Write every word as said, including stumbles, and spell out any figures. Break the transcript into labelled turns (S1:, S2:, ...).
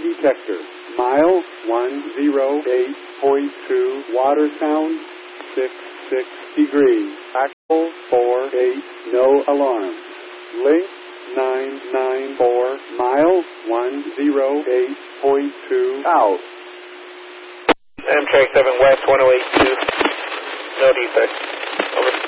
S1: detector. Mile one oh eight point two, water sound six six degrees. Actual four eight, no alarm. Link nine nine four, mile one oh eight point two, out.
S2: Amtrak seven West one oh eight two, no defect.